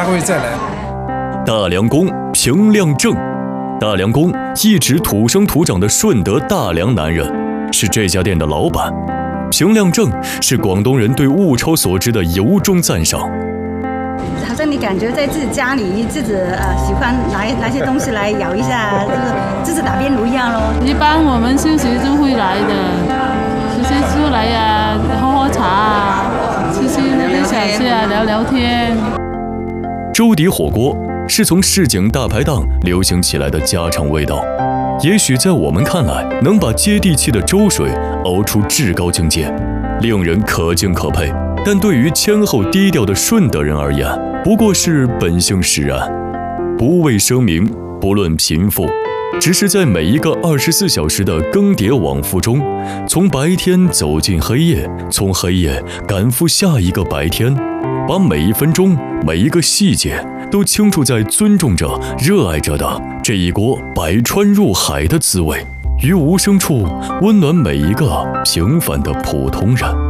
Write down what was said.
还会再来。 大良公平亮正，大良公一直土生土长的顺德大良男人，是这家店的老板。平亮正是广东人对物超所值的由衷赞赏。 好像你感觉在自己家里，自己喜欢拿些东西来咬一下，就是自己打边炉一样咯。 一般我们休息就会来的，直接出来呀，喝茶啊，吃那些小吃啊，聊聊天。 粥底火锅是从市井大排档流行起来的家常味道，也许在我们看来，能把接地气的粥水熬出至高境界，令人可敬可佩。但对于谦厚低调的顺德人而言，不过是本性使然，不为声名，不论贫富，只是在每一个24小时的更迭往复中，从白天走进黑夜，从黑夜赶赴下一个白天，把每一分钟、每一个细节都倾注在尊重着、热爱着的这一锅百川入海的滋味，于无声处温暖每一个平凡的普通人。